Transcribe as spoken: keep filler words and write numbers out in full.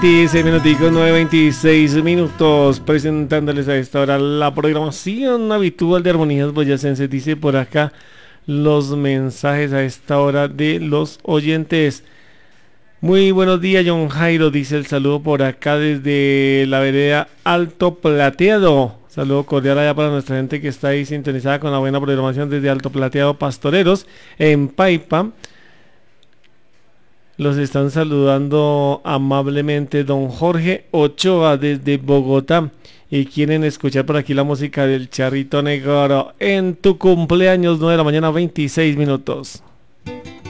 veintiséis minuticos, nueve veintiséis minutos, presentándoles a esta hora la programación habitual de Armonías Boyacenses. Dice por acá los mensajes a esta hora de los oyentes. Muy buenos días, John Jairo, dice el saludo por acá desde la vereda Alto Plateado. Saludo cordial allá para nuestra gente que está ahí sintonizada con la buena programación desde Alto Plateado Pastoreros en Paipa. Los están saludando amablemente don Jorge Ochoa desde Bogotá y quieren escuchar por aquí la música del Charrito Negro en tu cumpleaños, nueve de la mañana, veintiséis minutos.